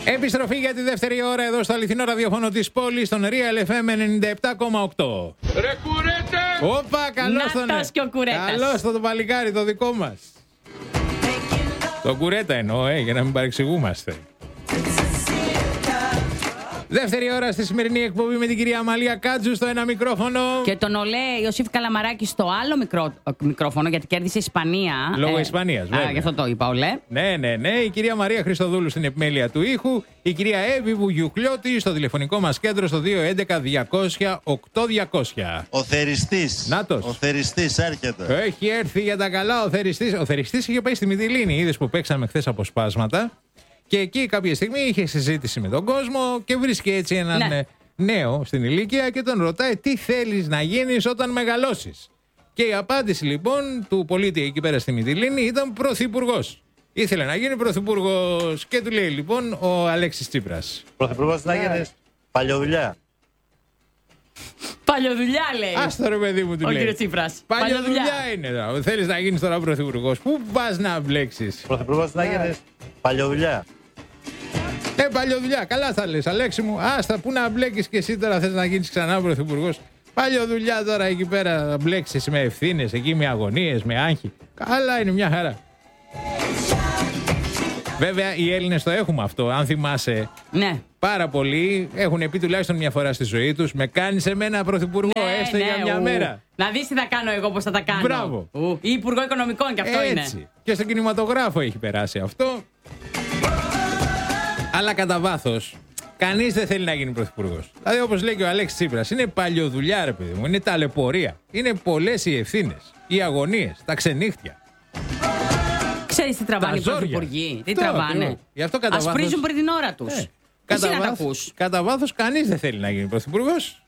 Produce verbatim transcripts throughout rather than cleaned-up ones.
Επιστροφή για τη δεύτερη ώρα εδώ στο αληθινό ραδιόφωνο της πόλης, στον Real εφ εμ ενενήντα επτά κόμμα οκτώ. Ρε Κουρέτα! Όπα, καλώς τον καλώς το, το παλικάρι, το δικό μας. Το Κουρέτα εννοώ, ε, για να μην παρεξηγούμαστε. Δεύτερη ώρα στη σημερινή εκπομπή με την κυρία Αμαλία Κάτζου στο ένα μικρόφωνο. Και τον Ολέ Ιωσήφ Καλαμαράκη στο άλλο μικρό, μικρόφωνο, γιατί κέρδισε η Ισπανία. Λόγω ε, Ισπανίας, βέβαια. Α, γι' αυτό το είπα, Ολέ. Ναι, ναι, ναι. Η κυρία Μαρία Χριστοδούλου στην επιμέλεια του ήχου. Η κυρία Εύη Βουγιουκλιώτη στο τηλεφωνικό μας κέντρο στο δύο έντεκα διακόσια οκτώ διακόσια. Ο θεριστής. Νάτος. Ο θεριστής έρχεται. Έχει έρθει για τα καλά ο θεριστής. Ο θεριστής είχε πάει στη Μυτιλήνη. Είδες που παίξαμε χθες αποσπάσματα. Και εκεί κάποια στιγμή είχε συζήτηση με τον κόσμο και βρίσκει έτσι έναν ναι. νέο στην ηλικία και τον ρωτάει τι θέλεις να γίνεις όταν μεγαλώσεις. Και η απάντηση λοιπόν του πολίτη εκεί πέρα στη Μυτιλήνη ήταν πρωθυπουργός. Ήθελε να γίνει πρωθυπουργός και του λέει λοιπόν ο Αλέξης Τσίπρας. Πρωθυπουργός να γίνεις παλιοδουλειά. Παλιοδουλειά λέει. Άστο ρε παιδί μου, του ο λέει. Ο κύριος Τσίπρας. Παλιοδουλειά είναι. Θέλεις να γίνεις τώρα πρωθυπουργός. Πού πας να μπλέξεις. Πρωθυπουργός να γίνεις παλιοδουλειά. Ε, παλιοδουλειά, καλά θα λες, Αλέξη μου. Άστα, πού να μπλέκεις και εσύ τώρα, θες να γίνεις ξανά πρωθυπουργός. Παλιοδουλειά τώρα εκεί πέρα να μπλέξεις με ευθύνες, εκεί με αγωνίες, με άγχη. Καλά είναι, μια χαρά. Βέβαια, οι Έλληνες το έχουμε αυτό, αν θυμάσαι. Ναι. Πάρα πολλοί έχουν πει τουλάχιστον μια φορά στη ζωή τους, με κάνεις εμένα πρωθυπουργό, ναι, έστω ναι, για μια ου. μέρα. Να δεις τι θα κάνω εγώ, πώς θα τα κάνω. Μπράβο. Ου. Ή υπουργό οικονομικών, και αυτό Έτσι. είναι. Και στον κινηματογράφο έχει περάσει αυτό. Αλλά κατά βάθος, κανείς δεν θέλει να γίνει πρωθυπουργός. Δηλαδή, όπως λέει και ο Αλέξης Τσίπρας, είναι παλιοδουλειά, ρε παιδί μου. Είναι ταλαιπωρία. Είναι πολλές οι ευθύνες, οι αγωνίες, τα ξενύχτια. Ξέρεις τι τραβάνε οι πρωθυπουργοί. Τι Αυτό, τραβάνε. Γι' αυτό κατά βάθος. Ασπρίζουν πριν την ώρα τους. Ε, Εσύ κατά, να τα βάθος, ακούς. κατά βάθος, κανείς δεν θέλει να γίνει πρωθυπουργός.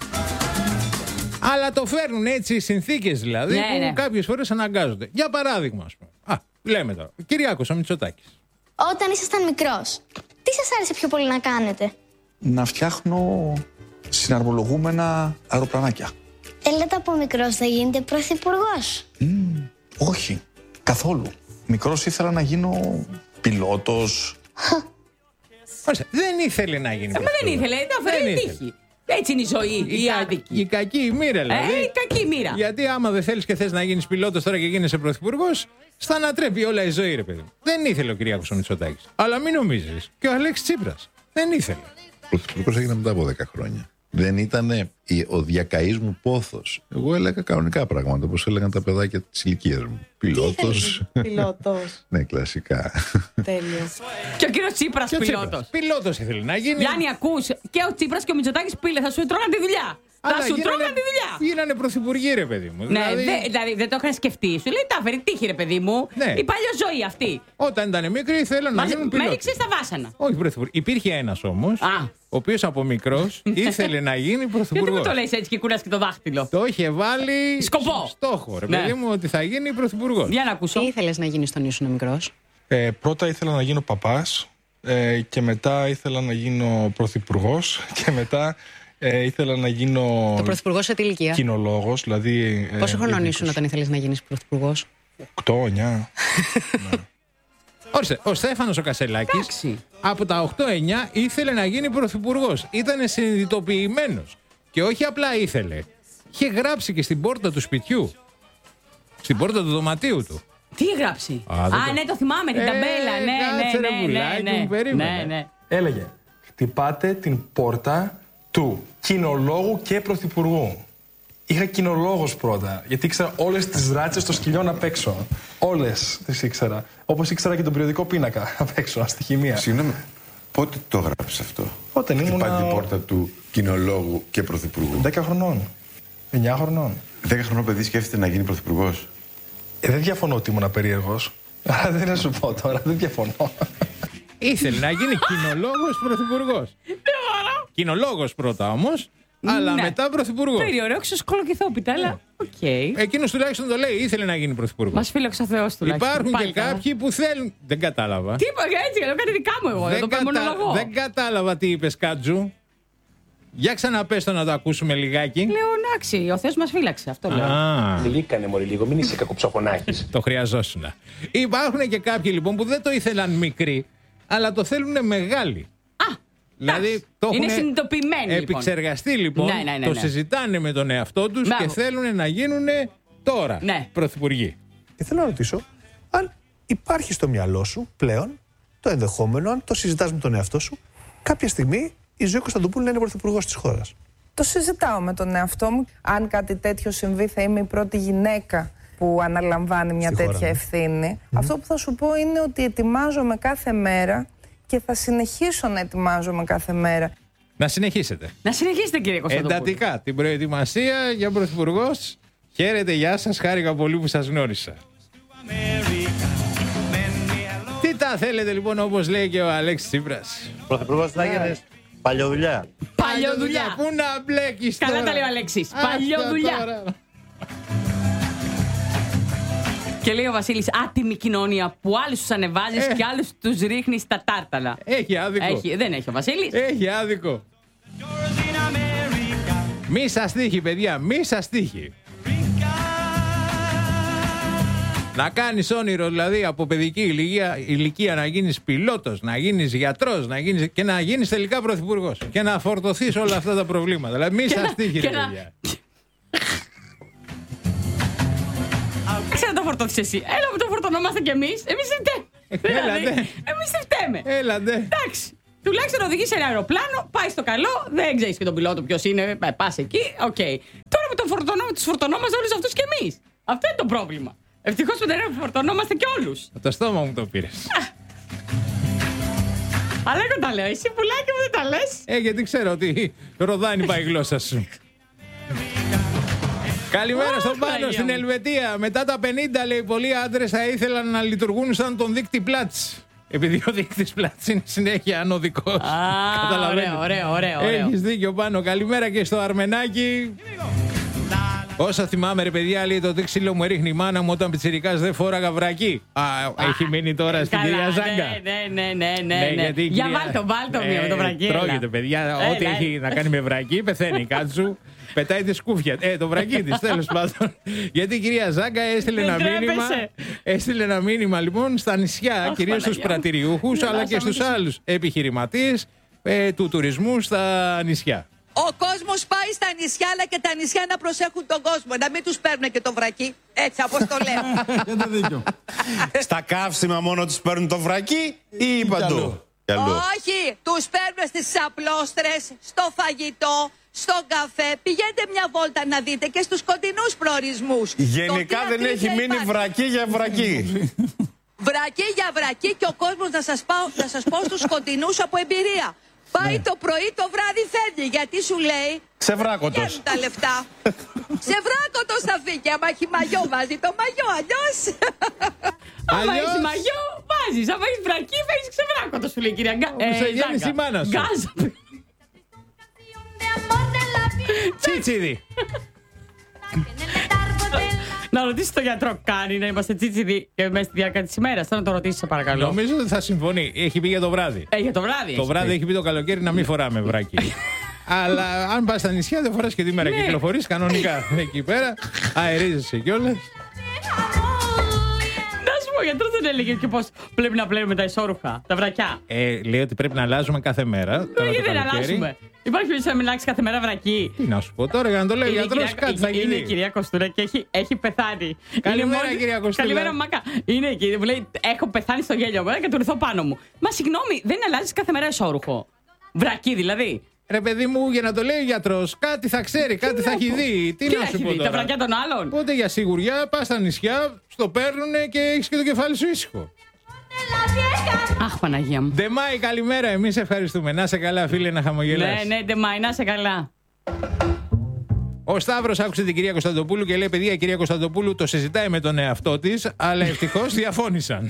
Αλλά το φέρνουν έτσι οι συνθήκες δηλαδή, ναι, που ναι. κάποιες φορές αναγκάζονται. Για παράδειγμα, ας πούμε. Α, λέμε τώρα. Κυριάκος ο Μητσοτάκης. Όταν ήσασταν μικρός, τι σας άρεσε πιο πολύ να κάνετε? Να φτιάχνω συναρμολογούμενα αεροπλανάκια. Θέλετε από μικρός θα γίνετε πρωθυπουργός? Mm, όχι, καθόλου. Μικρός ήθελα να γίνω πιλότος. Ωραία, δεν ήθελε να γίνει πρωθυπουργός. Μα δεν ήθελε, το έφερε η τύχη. Έτσι είναι η ζωή, η, η άδικη. Η κακή μοίρα, δηλαδή. Ε, η κακή μοίρα. Γιατί άμα δεν θέλεις και θες να γίνεις πιλότος τώρα και γίνεσαι πρωθυπουργός, στα ανατρέπει όλα η ζωή, ρε παιδί. Δεν ήθελε ο Κυριάκος ο Μητσοτάκης. Αλλά μην νομίζεις. Και ο Αλέξης Τσίπρας δεν ήθελε. Πρωθυπουργός έγινε μετά από δέκα χρόνια. Δεν ήταν ο διακαής μου πόθος. Εγώ έλεγα κανονικά πράγματα, όπως έλεγαν τα παιδάκια της ηλικίας μου. Πιλότος. Πιλότος. Ναι, κλασικά. Τέλειο. Και ο κύριος Τσίπρας πιλότος. Πιλότος ήθελε να γίνει. Γιάννη, ακούς, και ο Τσίπρας και ο Μητσοτάκης πήλε, θα σου τρώγαν τη δουλειά. Αλλά θα σου γίνανε, τρώγαν τη δουλειά. Γίνανε πρωθυπουργοί, ρε παιδί μου. Ναι, δηλαδή... δε, δηλαδή δεν το είχαν σκεφτεί. Σου λέει τα φέρει τύχη, ρε παιδί μου. Ναι. Η παλιό ζωή αυτή. Όταν ήταν μικρή, θέλαν να γίνουν πιλότοι. Με έριξε στα βάσανα. Όχι πρωθυπουργοί. Υπήρχε ένας όμως, Α. ο οποίος από μικρός ήθελε να γίνει πρωθυπουργός. Γιατί μου το λες έτσι και κουράς και το δάχτυλο. Το είχε βάλει σκοπό. Στόχο, ρε Ναι. παιδί μου, ότι θα γίνει πρωθυπουργός. Για να ακούσω. Τι ήθελες να γίνεις όταν ήσουν μικρός? Ε, πρώτα ήθελα να γίνω παπάς ε, και μετά ήθελα να γίνω πρωθυπουργός και μετά ε, ήθελα να γίνω Το πρωθυπουργός σε τι ηλικία? κοινολόγος, δηλαδή... Ε, Πόσο χρονών ήσουν όταν ήθελες να γίνεις πρωθυπουργός? οκτώ εννιά. Ναι. Ορίστε, ο Στέφανος ο Κασελάκης Εντάξει. από τα οκτώ εννιά ήθελε να γίνει πρωθυπουργός. Ήτανε συνειδητοποιημένος. Και όχι απλά ήθελε. Είχε γράψει και στην πόρτα του σπιτιού. Στην πόρτα του δωματίου του. Τι γράψει? Α, Α, δεν το- ναι, το θυμάμαι, την Ε, ταμπέλα. Ναι, κάτσε, ρε ναι, ναι, πουλάκι ναι, μου, ναι. περίμενε. Ναι, ναι. Έλεγε, χτυπάτε την πόρτα του κοινολόγου και πρωθυπουργού. Είχα κοινολόγος πρώτα, γιατί ήξερα όλες τις ράτσες των σκυλιών απ' έξω. Όλες τις ήξερα. Όπως ήξερα και τον περιοδικό πίνακα απ' έξω, στη χημεία. Συγγνώμη, πότε το γράψεις αυτό? Όταν ήμουν Χτυπάει την πόρτα του κοινολόγου και πρωθυπουργού. δέκα χρονών, εννιά χρονών. δέκα χρονών παιδί σκέφτεται να γίνει πρωθυπουργός. Ε, δεν διαφωνώ ότι ήμουν περίεργος. Άρα δεν να σου πω τώρα, δεν διαφωνώ. Ήθελε να γίνει κοινολόγος πρωθυπουργός. Κοινολόγος πρώτα όμως, αλλά Ναι. μετά πρωθυπουργός. Περιορέξω σκολοκυθόπιτα, αλλά οκ. Εκείνος τουλάχιστον το λέει, ήθελε να γίνει πρωθυπουργός. Μας φίλεξε ο Θεός τουλάχιστον. Υπάρχουν Πάλι και καλά. κάποιοι που θέλουν. Δεν κατάλαβα. Τι είπα, έτσι, λέω κάτι δικά μου εγώ. δεν, Εδώ κατα- πέρα μονολογώ. δεν κατάλαβα τι είπες, Κάτζου. Για ξαναπες το να το ακούσουμε λιγάκι. Λέω, εντάξει, ο Θεός μας φύλαξε. Αυτό λέω. Α, Λίκανε μωρή λίγο, μην είσαι κακοψαφωνάκης. το χρειαζόσουνα. Υπάρχουν και κάποιοι λοιπόν που δεν το ήθελαν μικροί. αλλά το θέλουν μεγάλοι. Α, δηλαδή το είναι έχουν συνειδητοποιημένοι. επεξεργαστεί λοιπόν, ναι, ναι, ναι, το ναι. συζητάνε με τον εαυτό τους Μπράβο. και θέλουν να γίνουν τώρα ναι. πρωθυπουργοί. Και θέλω να ρωτήσω αν υπάρχει στο μυαλό σου πλέον το ενδεχόμενο, αν το συζητάς με τον εαυτό σου, κάποια στιγμή η Ζωή Κωνσταντοπούλου να είναι πρωθυπουργός της χώρας. Το συζητάω με τον εαυτό μου. Αν κάτι τέτοιο συμβεί, θα είμαι η πρώτη γυναίκα που αναλαμβάνει μια Στη τέτοια χώρα, ναι. ευθύνη. Mm. Αυτό που θα σου πω είναι ότι ετοιμάζομαι κάθε μέρα και θα συνεχίσω να ετοιμάζομαι κάθε μέρα. Να συνεχίσετε. Να συνεχίσετε, κύριε Κωνσταντοπούλου. Εντατικά την προετοιμασία για πρωθυπουργός. Χαίρετε, γεια σας, χάρηκα πολύ που σας γνώρισα. Τι τα θέλετε λοιπόν, όπως λέει και ο Αλέξης Τσίπρας. Πρωθυπουργός να γίνεις παλιοδουλειά. Παλιοδουλειά. Πού να μπλέκεις τώρα. Καλά τα λέει ο Αλέξης. Αυτό Παλιοδουλειά. τώρα. Και λέει ο Βασίλης, άτιμη κοινωνία που άλλους τους ανεβάζεις Ε. και άλλους τους ρίχνεις στα τάρταλα. Έχει άδικο. Έχει, δεν έχει ο Βασίλης. Έχει άδικο. Μη σας τύχει, παιδιά, μη σας τύχει. Να κάνεις όνειρο, δηλαδή, από παιδική ηλικία, ηλικία να γίνεις πιλότος, να γίνεις γιατρός, να γίνεις, και να γίνεις τελικά πρωθυπουργός. Και να φορτωθείς όλα αυτά τα προβλήματα. Δηλαδή, μη σας τύχει, ρε και να- παιδιά. Ξέρω να το φορτώθεις εσύ. Έλα που το φορτωνόμαστε κι εμείς. Εμείς δεν φταίμε. Έλατε. Δηλαδή, εμείς δεν φταίμε. Έλατε. Εντάξει. Τουλάχιστον οδηγείς ένα αεροπλάνο, πάει στο καλό, δεν ξέρεις και τον πιλότο ποιος είναι, ε, πας εκεί, οκ. Okay. Τώρα που τον φορτωνό, τους φορτωνόμαστε όλους αυτούς κι εμείς. Αυτό είναι το πρόβλημα. Ευτυχώς που δεν φορτωνόμαστε κι όλους. Από το στόμα μου το πήρες. Αλλά εγώ τα λέω, εσύ πουλάκι μου δεν τα λες. Ε, γιατί ξέρω ότι ροδάνει πάει η γλώσσα σου. Καλημέρα στον Πάνο, Παναγία στην μου. Ελβετία. Μετά τα πενήντα, λέει, πολλοί άντρες θα ήθελαν να λειτουργούν σαν τον δείκτη Πλάτς. Επειδή ο δείκτης Πλάτς είναι συνέχεια ανωδικός. Α, ωραίο, ωραίο, ωραίο, ωραίο. Έχεις δίκιο, Πάνο. Καλημέρα και στο Αρμενάκι. Όσα θυμάμαι, ρε παιδιά, λέει, το τι ξύλο μου ρίχνει η μάνα μου όταν πιτσιρικάς δεν φόραγα βρακί. Α, έχει μείνει τώρα στην Καλά, κυρία Ζάγκα. Ναι, ναι, ναι, ναι, ναι. γιατί η Για κυρία- βάλτο, βάλτο μία με το Ε, βρακί. Τρώγεται, έλα. παιδιά. Έλα, Ό,τι έλα. έχει να κάνει με βρακί, πεθαίνει. Κάτσου, πετάει τη σκούφια. Ε, το βρακί τη, τέλος πάντων. Γιατί η κυρία Ζάγκα έστειλε Δεν ένα μήνυμα. τρέπεσαι. Έστειλε ένα μήνυμα λοιπόν στα νησιά, Αχ, κυρίως στους Παναγιά μου. πρατηριούχους, αλλά και Γελάσαμε στους και άλλους επιχειρηματίες ε, του τουρισμού στα νησιά. Ο κόσμος πάει στα νησιά, αλλά και τα νησιά να προσέχουν τον κόσμο. Να μην τους παίρνουν και το βρακί. Έτσι, όπως το λέω. Στα καύσιμα μόνο τους παίρνουν το βρακί ή παντού? Όχι, τους παίρνουν στις απλόστρες, στο φαγητό, στον καφέ. Πηγαίνετε μια βόλτα να δείτε και στους κοντινούς προορισμούς. Γενικά Το τι δεν έχει ακρίβεια μείνει υπάρχει. βρακί για βρακί. Βρακί για βρακί και ο κόσμος, να σας, πάω, να σας πω στους κοντινούς από εμπειρία. Πάει το πρωί, το βράδυ φεύγει. Γιατί σου λέει. Ξεβράκωτος. Βγαίνουν τα λεφτά. Ξεβράκωτος θα φύγει. Άμα έχει μαγιό, βάζει το μαγιό. Αλλιώς. Άμα έχεις μαγιό, βάζεις. Άμα έχεις βρακί, φέρεις ξεβράκωτο, σου λέει η κυρία Γκά. Όπως σε γέννησε η μάνα σου. Γκάζα. Τσίτσιδι. Να ρωτήσει τον γιατρό, κάνει να είμαστε τσίτσιδοι και μέσα στη διάρκεια τη ημέρα. Θέλω να το ρωτήσει, σε παρακαλώ. Νομίζω ότι θα συμφωνεί. Έχει πει για το βράδυ. Ε, για το βράδυ. Το έχει βράδυ πει. έχει πει το καλοκαίρι να μην φοράμε βρακί. Αλλά αν πας στα νησιά δεν φοράς και τη μέρα. Ναι. Κυκλοφορείς κανονικά εκεί πέρα. Αερίζεσαι κιόλας. Να σου πω, ο γιατρό δεν έλεγε και πώ πρέπει να πλένουμε τα ισόρουχα, τα βρακιά. Ε, λέει ότι πρέπει να αλλάζουμε κάθε μέρα. Τώρα το Γιατί δεν καλοκαίρι. αλλάζουμε. Υπάρχει περίπτωση να μην αλλάξει κάθε μέρα βρακί. Τι να σου πω τώρα, για να το λέει ο Είναι η γιατρός, κυρία- κάτι θα είναι γίνει. η κυρία Κοστούρα και έχει, έχει πεθάνει. Καλημέρα, Είναι κυρία Κοστούρα. Καλημέρα, Μακά. Είναι εκεί. Μου λέει: Έχω πεθάνει στο γέλιο μου και του ήρθω πάνω μου. Μα συγγνώμη, δεν αλλάζει κάθε μέρα ισόρουχο. Βρακί δηλαδή. Ρε παιδί μου, για να το λέει ο γιατρός, κάτι θα ξέρει, κάτι θα έχει δει. Τι Τι να έχει σου πω δει, τώρα. τα βρακιά των άλλων. Οπότε για σιγουριά πας στα νησιά, στο παίρνουνε και έχεις και το κεφάλι σου ήσυχο. Αχ, Παναγία μου. Ντεμάη, καλημέρα. Εμείς ευχαριστούμε. Να σε καλά, φίλε, να χαμογελάς. Ναι, ναι, Ντεμάη, να σε καλά. Ο Σταύρος άκουσε την κυρία Κωνσταντοπούλου και λέει: παιδιά, η κυρία Κωνσταντοπούλου το συζητάει με τον εαυτό της, αλλά ευτυχώς διαφώνησαν.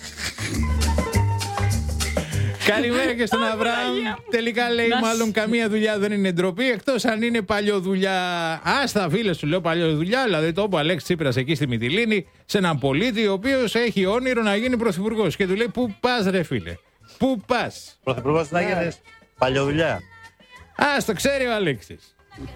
Καλημέρα και στον Αβραάμ. Τελικά λέει: Να μάλλον σ- καμία δουλειά δεν είναι ντροπή, εκτός αν είναι παλιοδουλειά. Άστα, φίλε, σου λέω παλιοδουλειά. Δηλαδή το είπε ο Αλέξης Τσίπρας εκεί στη Μυτιλήνη, σε έναν πολίτη ο οποίος έχει όνειρο να γίνει πρωθυπουργός. Και του λέει: πού πας, ρε φίλε, πού πας. Πρωθυπουργός να γίνεις παλιοδουλειά. Α, το ξέρει ο Αλέξης.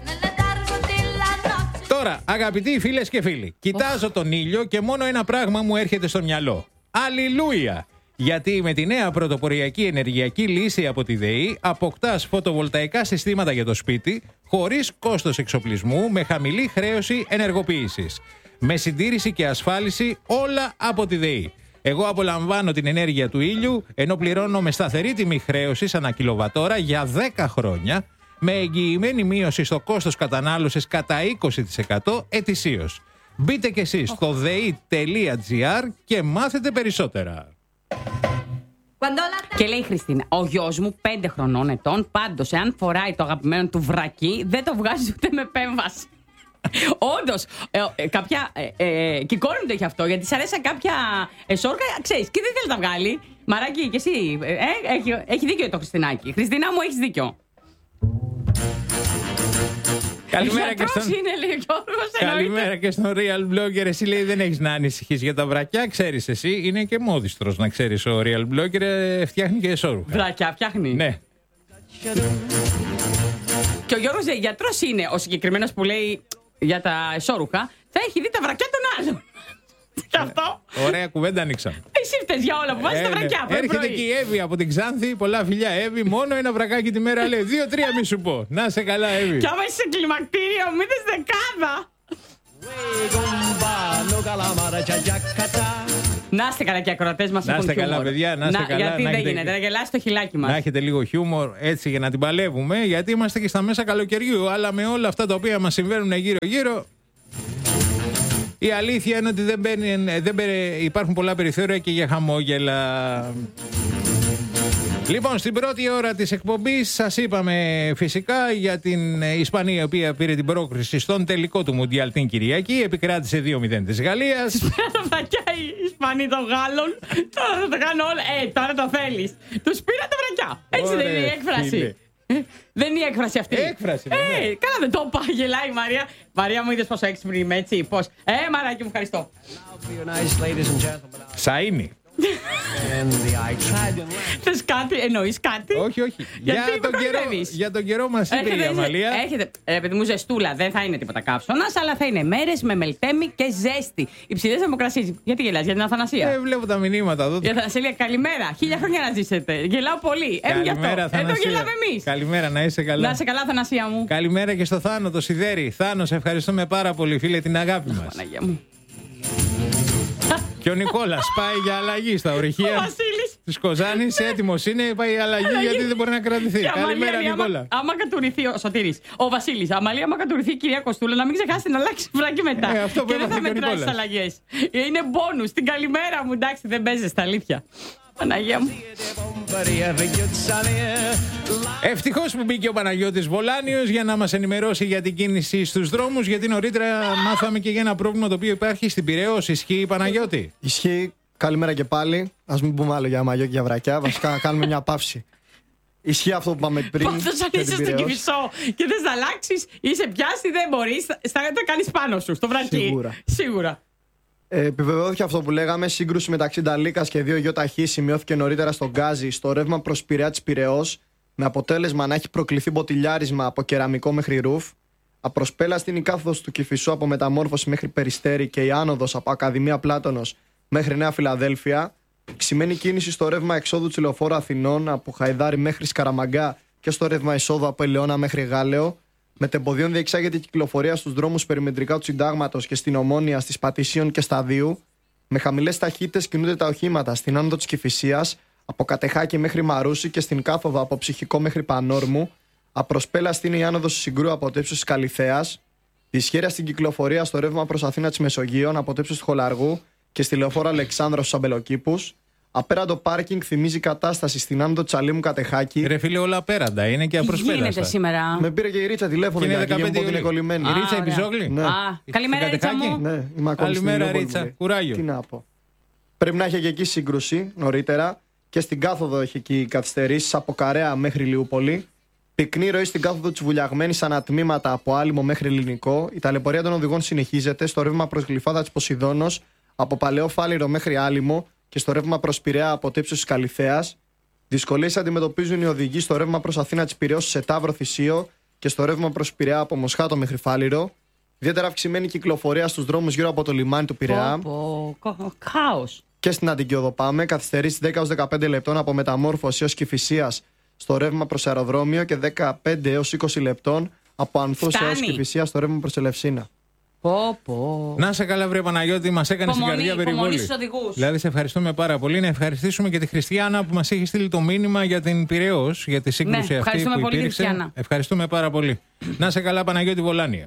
Τώρα, αγαπητοί φίλες και φίλοι, κοιτάζω τον ήλιο και μόνο ένα πράγμα μου έρχεται στο μυαλό. Αλληλούια! Γιατί με τη νέα πρωτοποριακή ενεργειακή λύση από τη ΔΕΗ αποκτάς φωτοβολταϊκά συστήματα για το σπίτι χωρίς κόστος εξοπλισμού, με χαμηλή χρέωση ενεργοποίησης. Με συντήρηση και ασφάλιση όλα από τη ΔΕΗ. Εγώ απολαμβάνω την ενέργεια του ήλιου, ενώ πληρώνω με σταθερή τιμή χρέωσης ανά κιλοβατόρα για δέκα χρόνια, με εγγυημένη μείωση στο κόστος κατανάλωσης κατά είκοσι τοις εκατό ετησίως. Μπείτε κι εσείς στο δei τελεία gr και μάθετε περισσότερα. Και λέει η Χριστίνα, ο γιος μου πέντε χρονών ετών, πάντως εάν φοράει το αγαπημένο του βρακί, δεν το βγάζει ούτε με επέμβαση. Όντως, ε, ε, κάποια ε, ε, κυκώνονται και αυτό, γιατί σ' αρέσει κάποια εσόρκα, ξέρεις, και δεν θέλει να τα βγάλει. Μαράκι, και εσύ, ε, ε, έχει, έχει δίκιο το Χριστινάκι. Χριστίνα μου, έχεις δίκιο. Καλημέρα και στον... είναι, λέει ο Γιώργος, Καλημέρα και στον Real Blogger. Εσύ, λέει, δεν έχεις να ανησυχείς για τα βρακιά. Ξέρεις εσύ, είναι και μόδιστρος να ξέρεις. Ο Real Blogger ε, φτιάχνει και εσώρουχα. Βρακιά φτιάχνει. Ναι. Και ο Γιώργος ε, γιατρός είναι ο συγκεκριμένος που λέει για τα εσώρουχα. Θα έχει δει τα βρακιά των άλλων. Και αυτό. Ωραία κουβέντα ανοίξαμε. Εσύ φταίς για όλα που βάζεις Ε, τα ναι. βρακιά. πρωί Έρχεται πρωί. και η Εύη από την Ξάνθη. Πολλά φιλιά, Εύη. Μόνο ένα βρακάκι τη μέρα λέει. Δύο-τρία μη σου πω. Να σε καλά, Εύη. Κι άμα είσαι σε κλιμακτήριο, μην δεις δεκάδα. Να είστε καλά και οι ακροατές μας Να έχουν είστε καλά, χιούμορ. παιδιά, να είστε καλά, Γιατί να δεν έχετε- γίνεται, να γελάσει το χιλάκι μας. Να έχετε λίγο χιούμορ έτσι για να την παλεύουμε. Γιατί είμαστε και στα μέσα καλοκαιριού. Αλλά με όλα αυτά τα οποία μας συμβαίνουν γύρω-γύρω. Η αλήθεια είναι ότι δεν, μπαίνει, δεν μπαίνει, υπάρχουν πολλά περιθώρια και για χαμόγελα. Λοιπόν, στην πρώτη ώρα της εκπομπής σας είπαμε φυσικά για την Ισπανία, η οποία πήρε την πρόκριση στον τελικό του Μουντιάλ την Κυριακή. Επικράτησε δύο μηδέν της Γαλλίας. Πήρα τα βρακιά οι Ισπανοί των Γάλλων. Τώρα θα τα κάνω όλα. Ε, τώρα το θέλεις. Τους πήρα τα βρακιά. Έτσι δεν είναι η Ωραία, έκφραση. φίλε. Ε, Δεν είναι η έκφραση αυτή. Έκφραση, Ε, ναι. καλά δεν το είπα. Γελάει η Μαρία. Μαρία μου, είδες πόσο έξυπνη είμαι, έτσι. Πώς. Ε, Μαράκι μου, ευχαριστώ. Σαΐνι. Θες κάτι, εννοείς κάτι. Όχι, όχι. Γιατί για, με τον καιρό, κοροϊδεύεις. για τον καιρό μας είπε η Έρχεται, Αμαλία. έρχεται, ε, παιδί μου, ζεστούλα. Δεν θα είναι τίποτα κάψονας, αλλά θα είναι μέρες με μελτέμι και ζέστη. Υψηλές θερμοκρασίες. Γιατί γελάς, για την Αθανασία. Ε, βλέπω τα μηνύματα εδώ. Για την Αθανασία, καλημέρα. Χίλια χρόνια να ζήσετε. Γελάω πολύ. Ε, γι' αυτό. Καλημέρα, Εδώ Θανασία. γελάμε εμείς. Καλημέρα, να είσαι καλά. Να είσαι καλά, Αθανασία μου. Καλημέρα και στο Θάνο, το Σιδέρι. Θάνο, σε ευχαριστούμε πάρα πολύ, φίλε, την αγάπη μας. Παναγία μου. Και ο Νικόλας πάει για αλλαγή στα Ο ορυχεία Βασίλης. τη Κοζάνη. Έτοιμο είναι, πάει για αλλαγή Αλλαγή. γιατί δεν μπορεί να κρατηθεί. Και Αμαλία, Καλημέρα, λέει, άμα- Νικόλα. Άμα κατουρηθεί ο Σωτήρης, ο Βασίλης, Αμαλία, άμα κατουρηθεί η κυρία Κοστούλα, να μην ξεχάσετε να αλλάξει βράκι μετά. Ε, αυτό που και δεν έπαθε θα και ο μετράει τις Νικόλας. αλλαγές. Είναι μπόνους. Την καλημέρα μου, εντάξει, δεν παίζεις στα αλήθεια. Παναγία μου. Ευτυχώς που μπήκε ο Παναγιώτης Βολάνιος για να μας ενημερώσει για την κίνηση στους δρόμους. Γιατί νωρίτερα μάθαμε και για ένα πρόβλημα το οποίο υπάρχει στην Πειραιώς. Ισχύει, Παναγιώτη? Ισχύει. Καλημέρα και πάλι. Ας μην πούμε άλλο για μαγιό και για βρακιά. Βασικά, να κάνουμε μια παύση. Ισχύει αυτό που είπαμε πριν. Πάντως αν για είσαι την στο Πειραιώς. Κηφισό και θες να αλλάξεις, είσαι πιάστη, δεν μπορείς, θα θα το κάνεις πάνω σου, στο βρακί. Σίγουρα. Σίγουρα. Ε, επιβεβαιώθηκε αυτό που λέγαμε. Σύγκρουση μεταξύ Νταλίκας και δύο γεωταχή σημειώθηκε νωρίτερα στον Γκάζι, στο ρεύμα προς Πειραιά της Πειραιώς, με αποτέλεσμα να έχει προκληθεί μποτιλιάρισμα από κεραμικό μέχρι ρούφ. Απροσπέλαστη είναι η κάθοδος του Κηφισού από Μεταμόρφωση μέχρι Περιστέρι και η άνοδος από Ακαδημία Πλάτωνος μέχρι Νέα Φιλαδέλφια. Ξημένη κίνηση στο ρεύμα εξόδου της Λεωφόρου Αθηνών από Χαϊδάρι μέχρι Σκαραμαγκά και στο ρεύμα εισόδου από Ελαιώνα μέχρι Γάλεο. Μετεμποδίων διεξάγεται η κυκλοφορία στους δρόμους περιμετρικά του Συντάγματος και στην Ομόνια, στις Πατησίων και Σταδίου. Με χαμηλές ταχύτητες κινούνται τα οχήματα στην άνοδο της Κηφισίας, από Κατεχάκη μέχρι Μαρούσι και στην κάθοδο από Ψυχικό μέχρι Πανόρμου. Απροσπέλαστη είναι η άνοδος του Συγκρού από το ύψος της Καλυθέας. Δυσχέρεια στην κυκλοφορία στο ρεύμα προς Αθήνα της Μεσογείων από το ύψος του Χολαργού και στη λεωφόρο Αλεξάνδρος στους Αμπελοκήπους. Απέραντο πάρκινγκ θυμίζει κατάσταση στην άνοδο της Αλήμου Κατεχάκη. Ρε φίλε, όλα απέραντα είναι και Τι γίνεται απροσπέλαστα. σήμερα. Με πήρε και η Ρίτσα τηλέφωνο Και είναι για να δεκαπέντε είναι Ιουλίου. κολλημένη. Η Ρίτσα Α, η Πιζόγλη. Ναι. Α, καλημέρα, Στην Ρίτσα Κατεχάκη. μου. Ναι, είμαι ακόμη στην Καλημέρα, Ηλιόπολη, Ρίτσα. μου λέει. Κουράγιο. Τι να πω. Πρέπει να έχει και εκεί σύγκρουση νωρίτερα και στην κάθοδο έχει εκεί καθυστερήσεις από Καρέα μέχρι Λιούπολη. Πυκνή ροή στην κάθοδο τη Βουλιαγμένη ανατμήματα από Άλυμο μέχρι Ελληνικό. Η ταλαιπωρία των οδηγών συνεχίζεται στο ρεύμα προς Γλυφάδα τη Ποσειδώνος από Παλαιό Φάληρο μέχρι Άλυμο και στο ρεύμα προς Πειραιά από το ύψος της Καλυθέας. Δυσκολίες αντιμετωπίζουν οι οδηγοί στο ρεύμα προς Αθήνα της Πειραιώς σε Ταύρο Θησίο και στο ρεύμα προς Πειραιά από Μοσχάτο μέχρι Φάληρο. Ιδιαίτερα αυξημένη κυκλοφορία στους δρόμους γύρω από το λιμάνι του Πειραιά. Πω, πω, χάος. Και στην Αττική Οδό πάμε. Καθυστερήσει δέκα έως δεκαπέντε λεπτών από Μεταμόρφωση έως Κηφισίας στο ρεύμα προς αεροδρόμιο και δεκαπέντε έως είκοσι λεπτών από Ανθούς έως Κηφισίας στο ρεύμα προς Ελευσίνα. Πω, πω. Να σε καλά, βρε Παναγιώτη, μας έκανε την καρδιά περιβόλη. Δηλαδή, σε ευχαριστούμε πάρα πολύ. Να ευχαριστήσουμε και τη Χριστιανά που μας έχει στείλει το μήνυμα για την Πειραιώς, για τη σύγκρουση ναι, αυτή που πολύ, υπήρξε. Ευχαριστούμε πάρα πολύ. Να σε καλά, Παναγιώτη Βολάνια.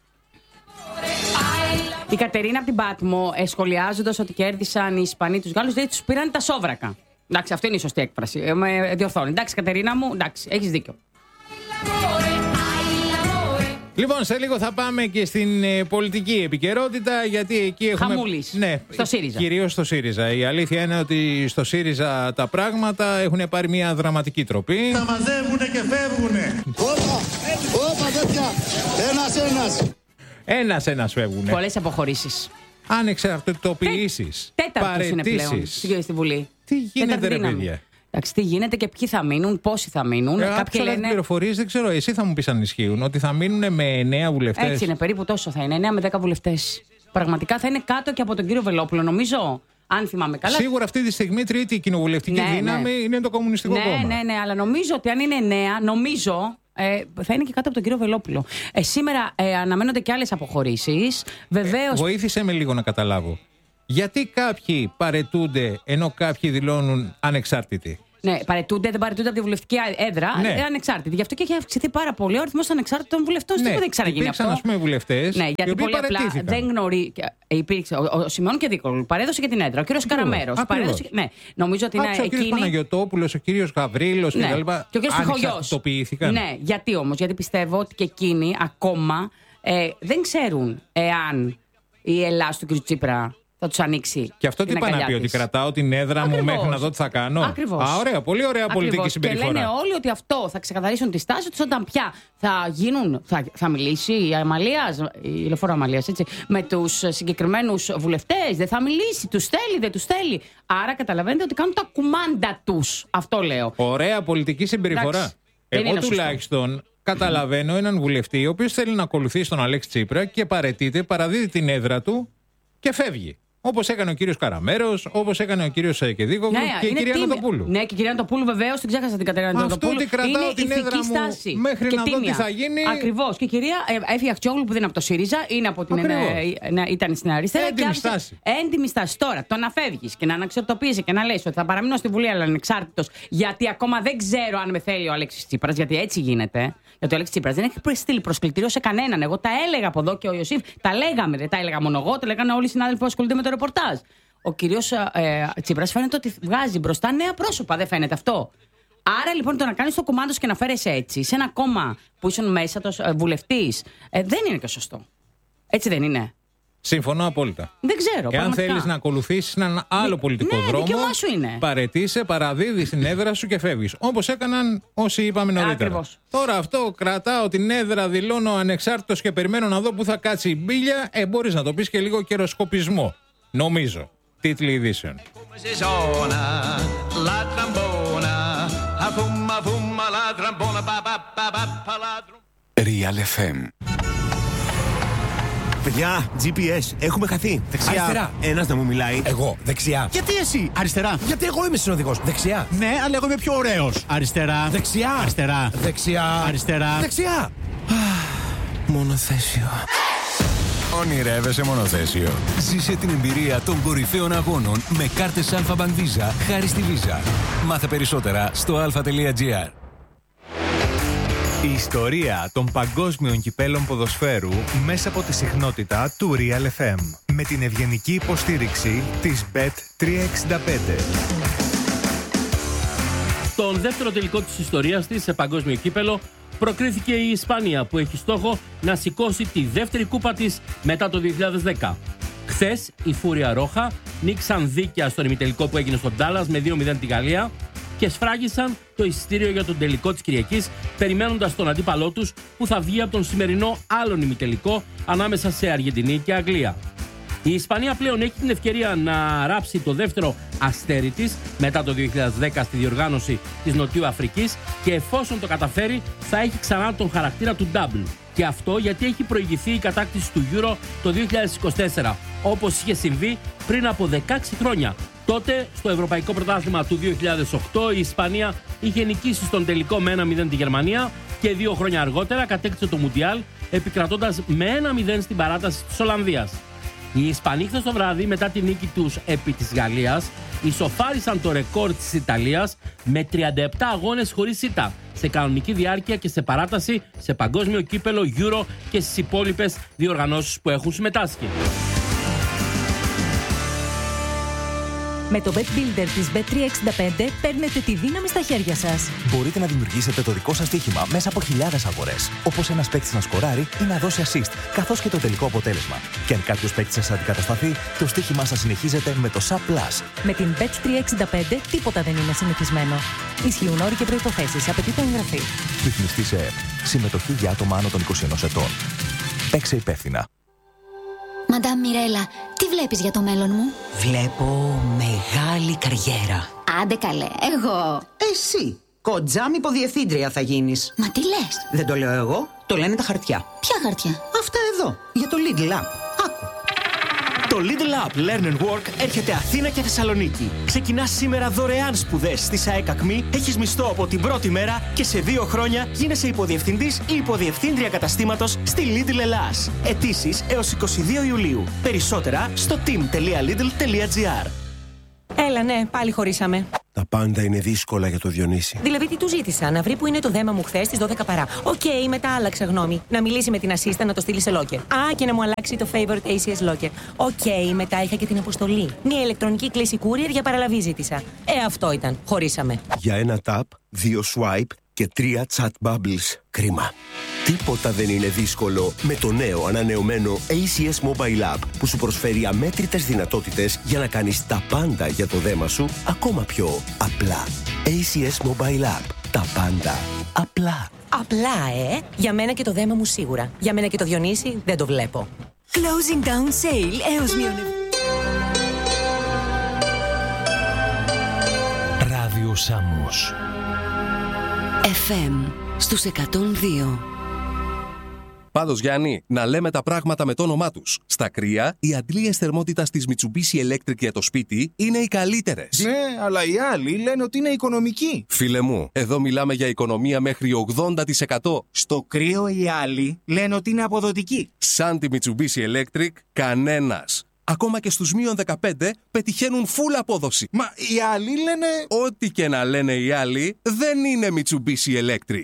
Η Κατερίνα από την Πάτμο, ε, σχολιάζοντας ότι κέρδισαν οι Ισπανοί τους Γάλλους, δηλαδή τους πήραν τα σόβρακα. Εντάξει, αυτή είναι η σωστή έκφραση. Ε, με διορθώνει. Εντάξει, Κατερίνα μου, εντάξει, έχεις δίκιο. Λοιπόν, σε λίγο θα πάμε και στην ε, πολιτική επικαιρότητα, γιατί εκεί έχουμε. Χαμούλης. Ναι, στο ΣΥΡΙΖΑ. Κυρίως στο ΣΥΡΙΖΑ. Η αλήθεια είναι ότι στο ΣΥΡΙΖΑ τα πράγματα έχουν πάρει μια δραματική τροπή. Τα μαζεύουνε και φεύγουνε. Όπα, όπα τέτοια. Ένας-ένας. Ένας-ένας φεύγουνε. Πολλές αποχωρήσεις. Ανεξαρτητοποιήσεις. Τέταρτος είναι πλέον στη Βουλή. Τι γίνεται, ρε παιδιά. Εντάξει, τι γίνεται και ποιοι θα μείνουν, πόσοι θα μείνουν. Ε, Κάποιοι λένε. Πληροφορίες δεν ξέρω, εσύ θα μου πεις αν ισχύουν. Ότι θα μείνουν με εννέα βουλευτές. Έτσι είναι, περίπου τόσο θα είναι. εννέα με δέκα βουλευτές. Πραγματικά θα είναι κάτω και από τον κύριο Βελόπουλο, νομίζω. Αν θυμάμαι καλά. Σίγουρα αυτή τη στιγμή τρίτη κοινοβουλευτική ναι, δύναμη ναι. είναι το Κομμουνιστικό ναι, Κόμμα. Ναι, ναι, ναι, αλλά νομίζω ότι αν είναι εννέα, νομίζω. Ε, θα είναι και κάτω από τον κύριο Βελόπουλο. Ε, σήμερα ε, αναμένονται και άλλες αποχωρήσεις. Βεβαίως. Ε, βοήθησε με λίγο να καταλάβω. Γιατί κάποιοι παρετούνται ενώ κάποιοι δηλώνουν ανεξάρτητοι. Ναι, παρετούνται, δεν παρετούνται από τη βουλευτική έδρα. Ναι. Ε, ανεξάρτητοι. Γι' αυτό και έχει αυξηθεί πάρα πολύ ο αριθμός ανεξάρτητων βουλευτών. Ναι, δεν έχει ξαναγίνει αυτό. Υπήρξαν, ας πούμε, βουλευτές. Ναι, γιατί πολύ απλά δεν γνωρίζει. Υπήρξε. Ο, ο Σιμεών και Δίκολου παρέδωσε και την έδρα. Ο κύριος Καραμέρος. Παρέδωσε. Ναι, νομίζω ότι είναι. Άκουσα, εκείνη... Ο κύριος Παναγιωτόπουλος, ο κύριος Γαβρίλος ναι. κτλ. Και ο κύριος Τυχογιός. Ναι, γιατί όμως, γιατί πιστεύω ότι και εκείνοι ακόμα ε, δεν ξέρουν εάν η Ελλάδα του κ. Τσίπρα θα τους ανοίξει. Και αυτό τι πάει να πει, ότι κρατάω την έδρα Ακριβώς. μου μέχρι να δω τι θα κάνω. Ακριβώς. Α, ωραία, πολύ ωραία Ακριβώς. πολιτική συμπεριφορά. Και λένε όλοι ότι αυτό θα ξεκαθαρίσουν τη στάση τους όταν πια θα γίνουν, θα, θα μιλήσει η Αμαλίας, η Λεωφόρο Αμαλίας, έτσι, με τους συγκεκριμένους βουλευτές. Δεν θα μιλήσει, τους θέλει, δεν τους θέλει. Άρα καταλαβαίνετε ότι κάνουν τα κουμάντα τους. Αυτό λέω. Ωραία πολιτική συμπεριφορά. Εντάξει, Εγώ τουλάχιστον καταλαβαίνω έναν βουλευτή ο οποίος θέλει να ακολουθήσει τον Αλέξη Τσίπρα και παραιτείται, παραδίδει την έδρα του και φεύγει. Όπως έκανε ο κύριος Καραμέρος, όπως έκανε ο κύριος Κεδίκογλου ναι, και η κυρία τίμη. Νατοπούλου. Ναι, και η κυρία Νατοπούλου βεβαίως, την ξέχασα την Κατερίνα Νατοπούλου. Αυτό ότι κρατάω είναι την έδρα μου στάση μέχρι και να τίμια. δω τι θα γίνει. Ακριβώς. Και η κυρία Έφη Αχτσιόγλου που δεν είναι από το ΣΥΡΙΖΑ, είναι από την ε, ναι, ήταν στην αριστερά. Έντιμη στάση. Έντιμη στάση. Τώρα, το να φεύγεις και να αναξαρτοποιήσει και να λες ότι θα παραμείνω στη Βουλή αλλά ανεξάρτητος, γιατί ακόμα δεν ξέρω αν με θέλει ο Αλέξης Τσίπρας, γιατί έτσι γίνεται. Γιατί ο Αλέξης Τσίπρας δεν έχει στείλει προσκλητήριο σε κανέναν. Εγώ τα έλεγα από εδώ και ο Ιωσήφ. Τα λέγαμε, δεν τα έλεγα μόνο εγώ, τα λέγανε όλοι οι συνάδελφοι που ασχολούνται με το ρεπορτάζ. Ο κύριος ε, Τσίπρας φαίνεται ότι βγάζει μπροστά νέα πρόσωπα, δεν φαίνεται αυτό. Άρα λοιπόν το να κάνεις το κουμάντο και να φέρεσαι έτσι σε ένα κόμμα που ήσουν μέσα το ε, βουλευτής, ε, δεν είναι και σωστό. Έτσι δεν είναι. Συμφωνώ απόλυτα. Δεν ξέρω. Και αν θέλεις να ακολουθήσεις έναν άλλο πολιτικό ναι, δρόμο, σου είναι. παρετείσαι, παραδίδεις την έδρα σου και φεύγεις. Όπως έκαναν όσοι είπαμε νωρίτερα. Ακριβώς. Τώρα αυτό, κρατάω την έδρα, δηλώνω ανεξάρτητος και περιμένω να δω πού θα κάτσει η μπίλια, ε, μπορείς να το πεις και λίγο καιροσκοπισμό. Νομίζω. Τίτλοι ειδήσεων. Real εφ εμ. Παιδιά, τζι πι ες, έχουμε χαθεί. Δεξιά. Αριστερά. Ένας να μου μιλάει. Εγώ, δεξιά. Γιατί εσύ, αριστερά. Γιατί εγώ είμαι συνοδηγός. Δεξιά. Ναι, αλλά εγώ είμαι πιο ωραίος. Αριστερά. Δεξιά. Αριστερά. Δεξιά. Αριστερά. Δεξιά. Μονοθέσιο. Ονειρεύεσαι μονοθέσιο. Ζήσε την εμπειρία των κορυφαίων αγώνων με κάρτες Alpha Bank Visa χάρη στη Visa. Μάθε περισσότερα στο αλφα τελεία τζι αρ. Η ιστορία των παγκόσμιων κυπέλων ποδοσφαίρου μέσα από τη συχνότητα του Real εφ εμ. Με την ευγενική υποστήριξη της μπετ τριακόσια εξήντα πέντε. Στον δεύτερο τελικό της ιστορίας της σε παγκόσμιο κύπελο προκρίθηκε η Ισπανία, που έχει στόχο να σηκώσει τη δεύτερη κούπα της μετά το δύο χιλιάδες δέκα. Χθες η Φούρια Ρόχα νίκησαν δίκαια στον ημιτελικό που έγινε στο Ντάλλας με δύο μηδέν τη Γαλλία και σφράγισαν το εισιτήριο για τον τελικό της Κυριακής, περιμένοντας τον αντίπαλό τους που θα βγει από τον σημερινό άλλον ημιτελικό ανάμεσα σε Αργεντινή και Αγγλία. Η Ισπανία πλέον έχει την ευκαιρία να ράψει το δεύτερο αστέρι της μετά το δύο χιλιάδες δέκα στη διοργάνωση της Νοτιού Αφρικής και εφόσον το καταφέρει θα έχει ξανά τον χαρακτήρα του double. Και αυτό γιατί έχει προηγηθεί η κατάκτηση του Euro το δύο χιλιάδες είκοσι τέσσερα, όπως είχε συμβεί πριν από δεκαέξι χρόνια, Τότε, στο Ευρωπαϊκό Πρωτάθλημα του δύο χιλιάδες οκτώ, η Ισπανία είχε νικήσει στον τελικό με ένα μηδέν τη Γερμανία και δύο χρόνια αργότερα κατέκτησε το Μουντιάλ, επικρατώντας με ένα μηδέν στην παράταση της Ολλανδίας. Οι Ισπανοί χθες το βράδυ, μετά τη νίκη τους επί της Γαλλίας, ισοφάρισαν το ρεκόρ της Ιταλίας με τριάντα επτά αγώνες χωρίς ήττα, σε κανονική διάρκεια και σε παράταση, σε παγκόσμιο κύπελο, Euro και στις υπόλοιπες διοργανώσεις που έχουν συμμετάσχει. Με το Bet Builder της μπετ τριακόσια εξήντα πέντε παίρνετε τη δύναμη στα χέρια σας. Μπορείτε να δημιουργήσετε το δικό σας στοίχημα μέσα από χιλιάδες αγορές. Όπως ένας παίκτης να σκοράρει ή να δώσει assist, καθώς και το τελικό αποτέλεσμα. Και αν κάποιος παίκτης σας αντικατασταθεί, το στοίχημά σας συνεχίζεται με το Sub Plus. Με την μπετ τριακόσια εξήντα πέντε τίποτα δεν είναι συνηθισμένο. Ισχύουν όροι και προϋποθέσεις. Απαιτείται εγγραφή. Ρυθμιστή σε ΕΕΠ. Συμμετοχή για άτομα άνω των είκοσι ενός ετών. Παίξε υπεύθυνα. Μαντάμ Μιρέλα, τι βλέπεις για το μέλλον μου? Βλέπω μεγάλη καριέρα. Άντε καλέ, εγώ. Εσύ, κοντζάμ υποδιευθύντρια θα γίνεις. Μα τι λες? Δεν το λέω εγώ, το λένε τα χαρτιά. Ποια χαρτιά? Αυτά εδώ, για το Lidl App. Άκου. Το Lidl App Learn and Work έρχεται Αθήνα και Θεσσαλονίκη. Ξεκινάς σήμερα δωρεάν σπουδές στη ΣΑΕΚ Ακμή, έχεις μισθό από την πρώτη μέρα και σε δύο χρόνια γίνεσαι υποδιευθυντής ή υποδιευθύντρια καταστήματος στη Lidl Ελλάς. Αιτήσεις έως είκοσι δύο Ιουλίου. Περισσότερα στο team τελεία lidl τελεία gr. Έλα, ναι, πάλι χωρίσαμε. Τα πάντα είναι δύσκολα για το Διονύση. Δηλαδή, τι του ζήτησα, να βρει που είναι το δέμα μου χθες στις δώδεκα παρά. Οκ, okay, μετά άλλαξε γνώμη. Να μιλήσει με την assistant να το στείλει σε locker. Α, και να μου αλλάξει το favorite έι σι ες locker. Οκ, okay, μετά είχα και την αποστολή. Μια ηλεκτρονική κλήση courier για παραλαβή ζήτησα. Ε, αυτό ήταν. Χωρίσαμε. Για ένα tap, δύο swipe και τρία chat bubbles. Κρίμα. Τίποτα δεν είναι δύσκολο με το νέο ανανεωμένο έι σι ες Mobile App που σου προσφέρει αμέτρητες δυνατότητες για να κάνεις τα πάντα για το δέμα σου ακόμα πιο απλά. έι σι ες Mobile App. Τα πάντα απλά. Απλά, ε! Για μένα και το δέμα μου σίγουρα. Για μένα και το Διονύση δεν το βλέπω. Closing down sale έως μείον. Ράδιο Σάμος εφ εμ στους εκατόν δύο. Πάντως, Γιάννη, να λέμε τα πράγματα με το όνομά τους. Στα κρύα, οι αντλίες θερμότητας της Mitsubishi Electric για το σπίτι είναι οι καλύτερες. Ναι, αλλά οι άλλοι λένε ότι είναι οικονομικοί. Φίλε μου, εδώ μιλάμε για οικονομία μέχρι ογδόντα τοις εκατό. Στο κρύο οι άλλοι λένε ότι είναι αποδοτικοί. Σαν τη Mitsubishi Electric, κανένας. Ακόμα και στους μείον δεκαπέντε πετυχαίνουν full απόδοση. Μα οι άλλοι λένε... Ό,τι και να λένε οι άλλοι, δεν είναι Mitsubishi Electric.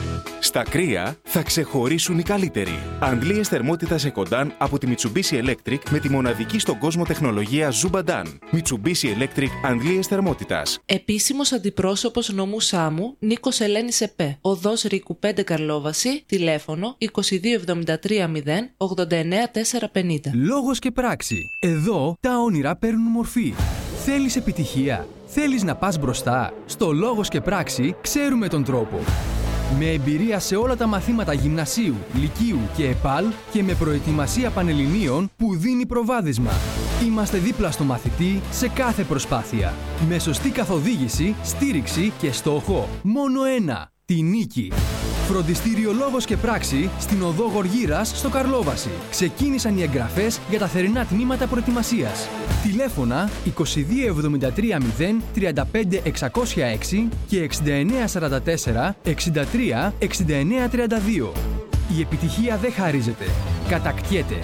Στα κρύα θα ξεχωρίσουν οι καλύτεροι. Αντλίες θερμότητας Ecodan από τη Mitsubishi Electric με τη μοναδική στον κόσμο τεχνολογία Zubadan. Mitsubishi Electric αντλίες θερμότητας. Επίσημος αντιπρόσωπος νομού Σάμου, Νίκος Ελένης ΕΠΕ. Οδός Ρίκου πέντε Καρλόβαση, τηλέφωνο είκοσι δύο εβδομήντα τρία μηδέν ογδόντα εννέα τετρακόσια πενήντα. Λόγος και πράξη. Εδώ τα όνειρα παίρνουν μορφή. Θέλεις επιτυχία? Θέλεις να πας μπροστά? Στο Λόγος και πράξη ξέρουμε τον τρόπο. Με εμπειρία σε όλα τα μαθήματα γυμνασίου, λυκείου και ΕΠΑΛ και με προετοιμασία πανελληνίων που δίνει προβάδισμα. Είμαστε δίπλα στο μαθητή σε κάθε προσπάθεια. Με σωστή καθοδήγηση, στήριξη και στόχο μόνο ένα, τη νίκη. Φροντιστήριο Λόγος και Πράξη στην οδό Γοργύρας στο Καρλόβαση. Ξεκίνησαν οι εγγραφές για τα θερινά τμήματα προετοιμασίας. Τηλέφωνα είκοσι δύο εβδομήντα τρία μηδέν τριάντα πέντε εξακόσια έξι και εξήντα εννέα σαράντα τέσσερα εξήντα τρία εξήντα εννέα τριάντα δύο. Η επιτυχία δεν χαρίζεται, κατακτιέται.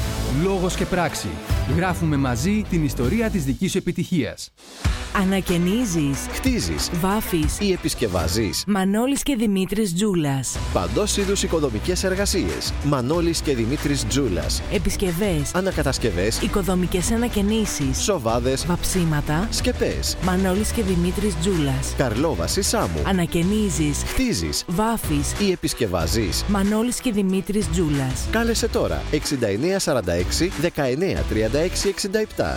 Λόγος και Πράξη. Γράφουμε μαζί την ιστορία της δικής σου επιτυχίας. Ανακαινίζεις, χτίζεις, βάφεις ή επισκευάζεις. Μανώλης και Δημήτρης Τζούλας. Παντός είδους οικοδομικές εργασίες. Μανώλης και Δημήτρης Τζούλας. Επισκευές, ανακατασκευές, οικοδομικές ανακαινήσεις, σοβάδες, βαψίματα, σκεπές. Μανώλης και Δημήτρης Τζούλας. Καρλόβαση Σάμου. Ανακαινίζεις, χτίζεις, βάφεις ή επισκευάζεις. Μανώλης και Δημήτρης Τζούλας. Κάλεσε τώρα εξήντα εννέα σαράντα έξι δεκαεννέα τριάντα έξι εξήντα επτά.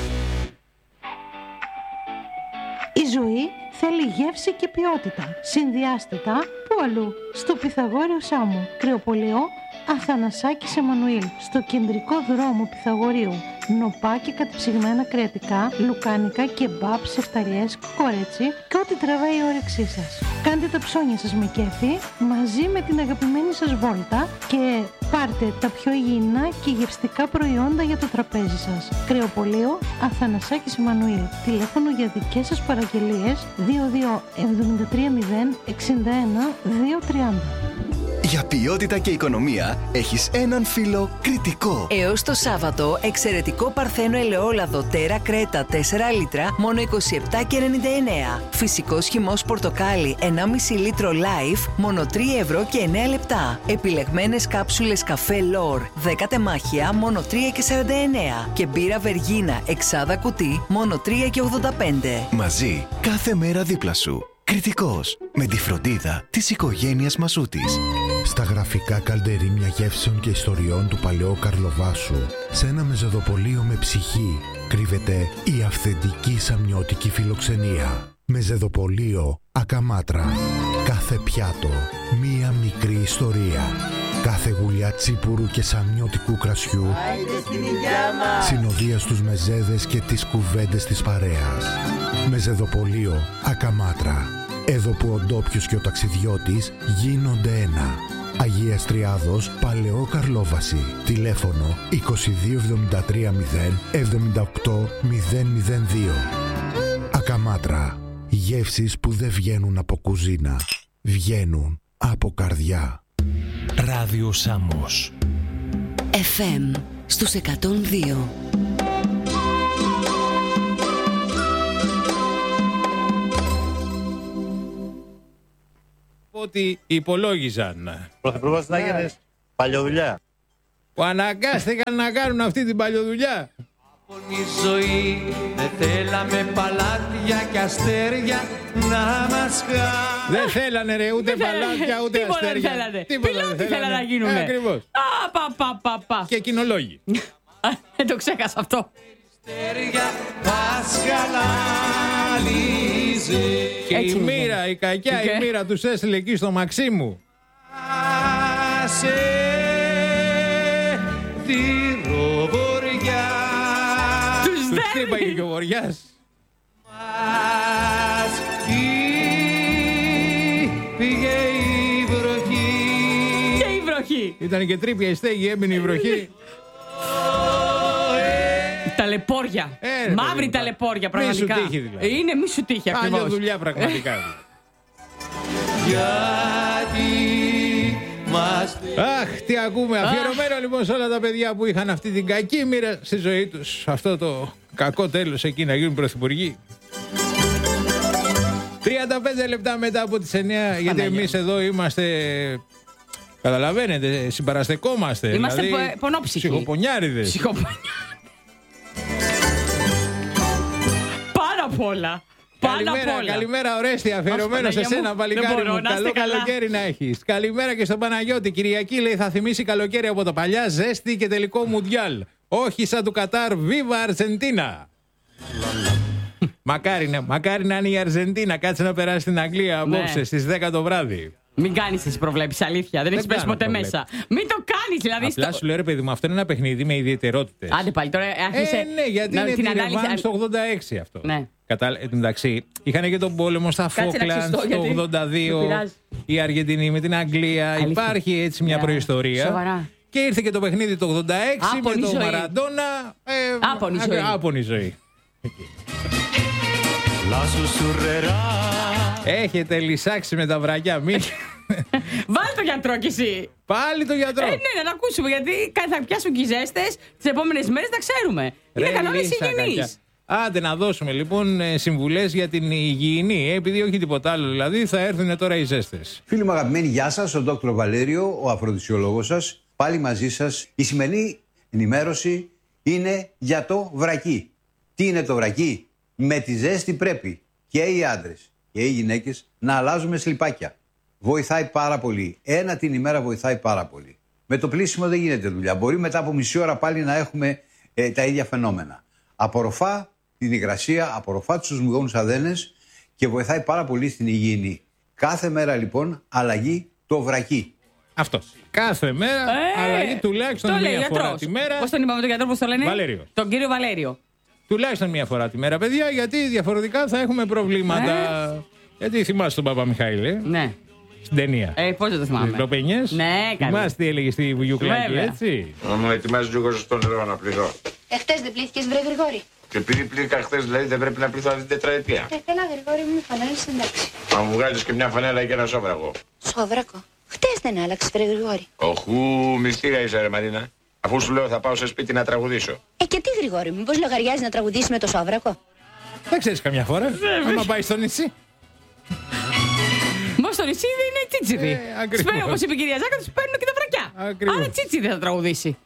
Η ζωή θέλει γεύση και ποιότητα. Συνδυάστε τα που αλλού. Στο Πυθαγόριο Σάμου, Κρυοπολιό, Αθανασάκης Εμμανουήλ, στο κεντρικό δρόμο Πυθαγορίου. νοπά και κατεψυγμένα κρεατικά, λουκάνικα, κεμπάπ, σεφταλιές, κορέτσι και ό,τι τραβάει η όρεξή σας. Κάντε τα ψώνια σας με κέφι μαζί με την αγαπημένη σας βόλτα και πάρτε τα πιο υγιεινά και γευστικά προϊόντα για το τραπέζι σας. Κρεοπωλείο Αθανασάκης Εμμανουήλ. Τηλέφωνο για δικές σας παραγγελίες δύο δύο επτά τρία μηδέν εξήντα ένα δύο τριάντα. Για ποιότητα και οικονομία έχεις έναν φίλο Κρητικό. Έως το Σάββατο, εξαιρετικό παρθένο ελαιόλαδο Τέρα Κρέτα τέσσερα λίτρα, μόνο είκοσι επτά και ενενήντα εννέα. Φυσικός χυμός πορτοκάλι ενάμιση λίτρο Life, μόνο τρία ευρώ και εννέα λεπτά. Επιλεγμένες κάψουλες καφέ Λόρ δέκα τεμάχια, μόνο τρία και σαράντα εννέα. Και μπύρα Βεργίνα εξάδα κουτί, μόνο τρία και ογδόντα πέντε. Μαζί, κάθε μέρα δίπλα σου. Κρητικός, με τη φροντίδα της οικογένειας Μασούτης. Στα γραφικά καλντερίμια γεύσεων και ιστοριών του παλαιού Καρλοβάσου, σε ένα μεζεδοπολείο με ψυχή, κρύβεται η αυθεντική σαμιώτικη φιλοξενία. Μεζεδοπολείο Ακαμάτρα. Κάθε πιάτο, μία μικρή ιστορία. Κάθε γουλιά τσίπουρου και σαμιώτικου κρασιού συνοδεία στους μεζέδες και τις κουβέντες της παρέας. Μεζεδοπολείο Ακαμάτρα. Εδώ που ο ντόπιος και ο ταξιδιώτης γίνονται ένα. Αγίας Τριάδος, Παλαιό Καρλόβαση. Τηλέφωνο είκοσι δύο εβδομήντα τρία μηδέν εβδομήντα οκτώ μηδέν μηδέν δύο. Ακαμάτρα. Γεύσεις που δεν βγαίνουν από κουζίνα. Βγαίνουν από καρδιά. Ράδιο Σάμος. εφ εμ στους εκατόν δύο. Ότι υπολόγιζαν. Πρωθυπουργός Νάγενες, παλιοδουλειά. Που αναγκάστηκαν να κάνουν αυτή την παλιοδουλειά. Από η ζωή δεν θέλαμε παλάτια και αστέρια να μας κάνουν. Δεν θέλανε ρε ούτε παλάτια ούτε τίποτα αστέρια. Δεν θέλανε. Τίποτα Πιλότοι δεν θέλανε να γίνουνε. Ε, ακριβώς. Α, πα, πα, πα, πα. Και κοινολόγοι. Δεν το ξέχασα αυτό. Και η μοίρα, η κακιά η μοίρα τους έστειλε εκεί στο Μαξίμου. Άσε τη ροβοριά. Τους Τους χτύπαγε και ο Βοριάς. Μας πήγε η βροχή. Και η βροχή. Ήταν και τρίπια η στέγη, έμεινε η βροχή. Ταλαιπώρια. Ε, Μαύρη παιδί, ταλαιπώρια πραγματικά. Μη σου τύχει δηλαδή. Είναι μη σου τύχει ακριβώς. Άλλη δουλειά πραγματικά. Γιατί μας... Αχ, τι ακούμε. Αφιερωμένο λοιπόν σε όλα τα παιδιά που είχαν αυτή την κακή μοίρα στη ζωή τους. Αυτό το κακό τέλος εκεί να γίνουν πρωθυπουργοί. τριάντα πέντε λεπτά μετά από τις εννιά, γιατί εμείς εδώ είμαστε... Καταλαβαίνετε, συμπαραστεκόμαστε. Είμαστε δηλαδή, πο, πονόψυχοι. Ψυχοπονιάριδες. Ψυχοπονιάριδες. Πάρα απ' όλα. Καλημέρα, καλημέρα Ορέστη, αφιερωμένο σε σένα παλικάρι μου. Καλό καλοκαίρι να έχεις. Καλημέρα και στον Παναγιώτη. Κυριακή λέει θα θυμίσει καλοκαίρι από τα παλιά, ζέστη και τελικό μουντιάλ. Όχι σαν του Κατάρ, βίβα Αρζεντίνα. Μακάρι, ναι, μακάρι να είναι η Αρζεντίνα. Κάτσε να περάσει στην Αγγλία απόψε στις δέκα το βράδυ. Μην κάνεις εσύ προβλέψεις, αλήθεια. Δεν, δεν έχεις πέσει ποτέ προβλέψεις. Μέσα. Μην το κάνεις, δηλαδή. Απλά στο... σου λέω ρε παιδί μου, αυτό είναι ένα παιχνίδι με ιδιαιτερότητες. Άντε πάλι τώρα άρχισε. Ε, ναι, γιατί να, είναι την ρεβάν στο ογδόντα έξι αυτό. Ναι. Κατά... Εντάξει, είχαν και τον πόλεμο στα Φόκλαντ στο ογδόντα δύο. Η Αργεντινή με την Αγγλία. Αλήθεια. Υπάρχει έτσι μια yeah. προϊστορία. Σοβαρά. Και ήρθε και το παιχνίδι το ογδόντα έξι άπονη με τον Μαραντόνα. Ε, άπονη, ζωή. άπονη ζωή. Έχετε λυσάξει με τα βραγιά, μην. Βάλει το γιατρό κι εσύ. Πάλι το γιατρό. Ε, ναι, να ακούσουμε γιατί θα πιάσουν και οι ζέστες τις επόμενες μέρες, τα ξέρουμε. Είναι κανόνες υγιεινής. Άντε να δώσουμε λοιπόν συμβουλές για την υγιεινή, επειδή όχι τίποτα άλλο δηλαδή, θα έρθουν τώρα οι ζέστες. Φίλοι μου αγαπημένοι, γεια σας, ο Δόκτωρ Βαλέριο, ο αφροδισιολόγος σας, πάλι μαζί σας. Η σημερινή ενημέρωση είναι για το βρακί. Τι είναι το βρακί? Με τη ζέστη πρέπει και οι άντρες και οι γυναίκες να αλλάζουμε σλιπάκια. Βοηθάει πάρα πολύ. Ένα την ημέρα βοηθάει πάρα πολύ. Με το πλήσιμο δεν γίνεται δουλειά. Μπορεί μετά από μισή ώρα πάλι να έχουμε ε, τα ίδια φαινόμενα. Απορροφά την υγρασία, απορροφά τους σμουδώνους αδένες και βοηθάει πάρα πολύ στην υγιεινή. Κάθε μέρα λοιπόν αλλαγή το βρακί. Αυτό. Κάθε μέρα Ε, αλλαγή τουλάχιστον το λέει μία γιατρός. φορά τη μέρα. Πώς τον είπαμε τον γιατρό, πώς το λένε? Βαλέριο. Τον κύριο Βαλέριο. Τουλάχιστον μία φορά τη μέρα, παιδιά, γιατί διαφορετικά θα έχουμε προβλήματα. Ε. Γιατί θυμάσαι τον Παπαμιχαήλ, Ναι. στην ταινία. Ε, πώς δεν το θυμάμαι. Τις Λοπενιές. Ναι, καλή. Θυμάσαι τι έλεγε στη Βουγιουκλάκη, Βέβαια. έτσι. Να μου ετοιμάζει λίγο ζεστό νερό να πληθώ. Εχθές δεν πλήθηκες, βρε Γρηγόρη? Και επειδή πλήθηκα χθες, δηλαδή δεν πρέπει να πληθώ αυτή την τετραετία. Ε, έλα Γρηγόρη μου, φανέλες εντάξει. Να μου βγάλεις και μια φανέλα και ένα σόβρακο. Σόβρακο. Χτες δεν άλλαξες, βρε Γρηγόρη. Οχού, μυστήρια είσαι ρε Μαρίνα. Αφού σου λέω θα πάω σε σπίτι να τραγουδήσω. Ε, και τι Γρηγόρη μου, μήπως λογαριάζει να τραγουδήσεις με το σόβρακο? Δεν ξέρεις καμιά φορά. Άμα πάει στο νησί. Μα στο νησί δεν είναι τσίτσιδι. Ε, ακριβώς. Όπως είπε η κυρία Ζάκα, τους παίρνουν και τα βρακιά. Ακριβώς. Άρα τσίτσιδι θα τραγουδήσει.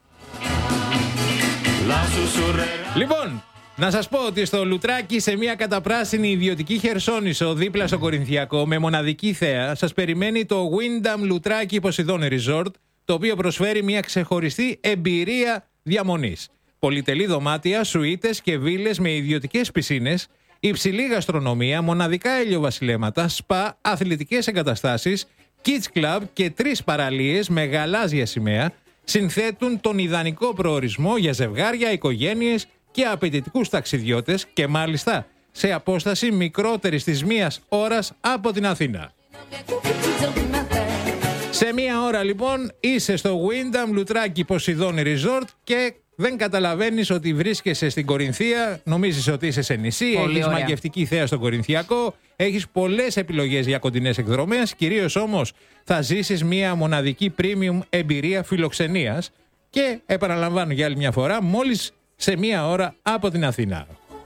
Λοιπόν, να σας πω ότι στο Λουτράκι, σε μια καταπράσινη ιδιωτική Χερσόνησο δίπλα στο Κορινθιακό, με μοναδική θέα, σας περιμένει το Wyndham Λουτράκι Ποσειδώνη Resort, το οποίο προσφέρει μια ξεχωριστή εμπειρία διαμονής. Πολυτελή δωμάτια, σουίτες και βίλες με ιδιωτικές πισίνες, υψηλή γαστρονομία, μοναδικά ηλιοβασιλέματα, σπα, αθλητικές εγκαταστάσεις, kids club και τρεις παραλίες με γαλάζια σημαία συνθέτουν τον ιδανικό προορισμό για ζευγάρια, οικογένειες και απαιτητικούς ταξιδιώτες και μάλιστα σε απόσταση μικρότερη της μίας ώρας από την Αθήνα. Σε μία ώρα λοιπόν είσαι στο Wyndham Λουτράκι Ποσειδώνη Resort και δεν καταλαβαίνεις ότι βρίσκεσαι στην Κορινθία, νομίζεις ότι είσαι σε νησί, Πολύ έχεις ωραία. μαγευτική θέα στον Κορινθιακό, έχεις πολλές επιλογές για κοντινές εκδρομές, κυρίως όμως θα ζήσεις μία μοναδική premium εμπειρία φιλοξενίας και επαναλαμβάνω για άλλη μια φορά, μόλις σε μία ώρα από την Αθήνα.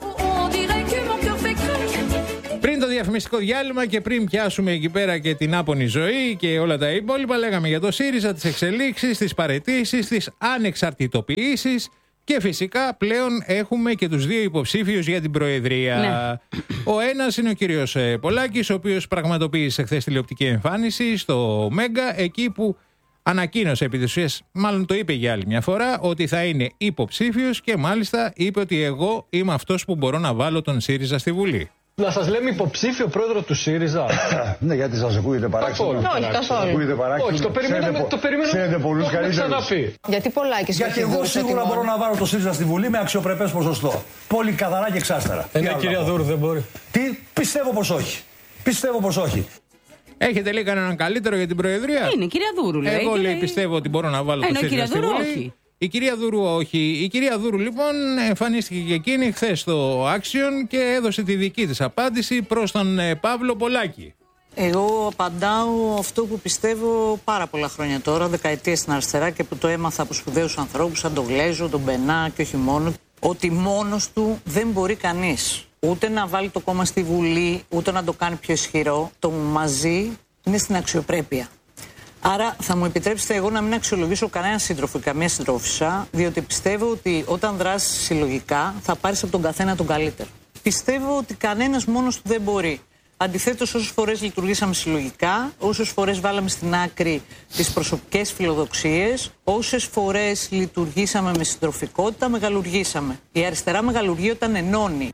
Πριν το διαφημιστικό διάλειμμα και πριν πιάσουμε εκεί πέρα και την άπονη ζωή και όλα τα υπόλοιπα, λέγαμε για το ΣΥΡΙΖΑ, τις εξελίξεις, τις παραιτήσεις, τις ανεξαρτητοποιήσεις και φυσικά πλέον έχουμε και τους δύο υποψήφιους για την Προεδρία. Ναι. Ο ένας είναι ο κύριος ε, Πολάκης, ο οποίος πραγματοποίησε χθες τηλεοπτική εμφάνιση στο Μέγκα, εκεί που ανακοίνωσε επί της ουσίας, μάλλον το είπε για άλλη μια φορά, ότι θα είναι υποψήφιος και μάλιστα είπε ότι εγώ είμαι αυτός που μπορώ να βάλω τον ΣΥΡΙΖΑ στη Βουλή. Να σας λέμε υποψήφιο πρόεδρο του ΣΥΡΙΖΑ. Ναι, γιατί σας ακούγεται παράξενο. Όχι, καθόλου. Ακούγεται παράξενο. Όχι, το περιμέναμε. Το περιμέναμε. πολλούς καλύτερους. Γιατί Πολάκης? Γιατί εγώ σίγουρα μπορώ να βάλω το ΣΥΡΙΖΑ στη Βουλή με αξιοπρεπές ποσοστό. Πολύ καθαρά και εξάστερα. Ε, ναι, κυρία Δούρου, δεν μπορεί. Τι, πιστεύω πως όχι. Πιστεύω πως όχι. Έχετε λέει κανέναν καλύτερο για την Προεδρία? Είναι η κυρία Δούρου, λέει. Εγώ και λέει λέει- πιστεύω ότι μπορώ να βάλω Ενώ το η ΣΥΡΙΖΑ κυρία στη Δούρου Βουλή. όχι. Η κυρία Δούρου όχι. Η κυρία Δούρου λοιπόν εμφανίστηκε και εκείνη χθες στο Action και έδωσε τη δική της απάντηση προς τον ε, Παύλο Πολάκη. Εγώ απαντάω αυτό που πιστεύω πάρα πολλά χρόνια τώρα, δεκαετίες στην αριστερά και που το έμαθα από σπουδαίους ανθρώπους σαν τον Γλέζο, τον Μπενά και όχι μόνο, ότι μόνος του δεν μπορεί κανείς ούτε να βάλει το κόμμα στη Βουλή, ούτε να το κάνει πιο ισχυρό. Το μαζί είναι στην αξιοπρέπεια. Άρα θα μου επιτρέψετε εγώ να μην αξιολογήσω κανέναν σύντροφο ή καμία συντρόφισσα, διότι πιστεύω ότι όταν δράσεις συλλογικά θα πάρεις από τον καθένα τον καλύτερο. Πιστεύω ότι κανένας μόνος του δεν μπορεί. Αντιθέτως, όσες φορές λειτουργήσαμε συλλογικά, όσες φορές βάλαμε στην άκρη τις προσωπικές φιλοδοξίες, όσες φορές λειτουργήσαμε με συντροφικότητα, μεγαλουργήσαμε. Η αριστερά μεγαλουργεί όταν ενώνει.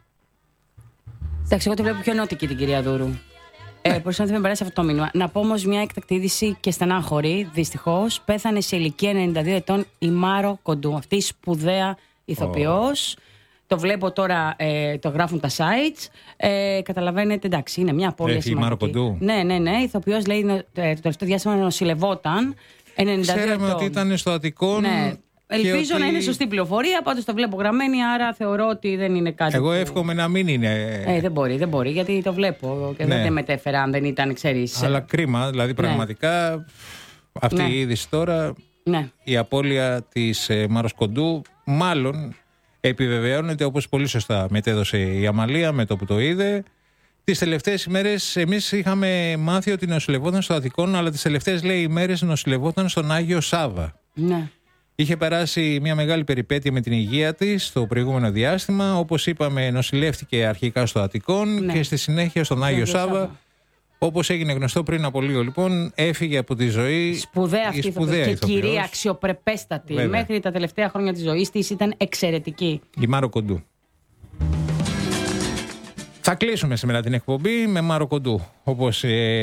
Εντάξει, εγώ τη βλέπω πιο νότικη την κυρία Δούρου. Ε, Μπορούσα να με περάσει αυτό το μήνυμα. Να πω όμως μια εκτακτή είδηση και στενάχωρη. Δυστυχώς πέθανε σε ηλικία ενενήντα δύο ετών η Μάρο Κοντού. Αυτή η σπουδαία ηθοποιός. Το βλέπω τώρα, ε, το γράφουν τα sites. Ε, καταλαβαίνετε, εντάξει, είναι μια πολύ Έχει η Μάρο Κοντού. Ναι, ναι, ναι. Ηθοποιός λέει ε, το τελευταίο διάστημα νοσηλευόταν. ενενήντα δύο Ξέραμε ετών. ότι ήταν στο Αττικό. Ναι. Ελπίζω ότι... να είναι σωστή πληροφορία. Πάντως το βλέπω γραμμένη, άρα θεωρώ ότι δεν είναι κάτι. Εγώ που... εύχομαι να μην είναι. Ε, δεν μπορεί, δεν μπορεί, γιατί το βλέπω και Ναι. δεν μετέφερα αν δεν ήταν, ξέρεις. Αλλά κρίμα, δηλαδή πραγματικά αυτή Ναι. η είδηση τώρα, Ναι. η απώλεια της ε, Μάρος Κοντού, μάλλον επιβεβαιώνεται όπως πολύ σωστά μετέδωσε η Αμαλία με το που το είδε. Τις τελευταίες ημέρες εμείς είχαμε μάθει ότι νοσηλευόταν στο Αττικόν, αλλά τις τελευταίες λέει ημέρες νοσηλευόταν στον Άγιο Σάβα. Ναι. Είχε περάσει μια μεγάλη περιπέτεια με την υγεία της στο προηγούμενο διάστημα. Όπως είπαμε, νοσηλεύτηκε αρχικά στο Αττικόν Ναι. και στη συνέχεια στον Άγιο Σάβα. Όπως έγινε γνωστό πριν από λίγο, λοιπόν, έφυγε από τη ζωή. Σπουδαία αυτή η ηθοποιός και ηθοποιός. κυρία αξιοπρεπέστατη. Βέβαια. Μέχρι τα τελευταία χρόνια της ζωής της ήταν εξαιρετική. Η Μάρο Κοντού. Θα κλείσουμε σήμερα την εκπομπή με Μάρο Κοντού. Όπως ε,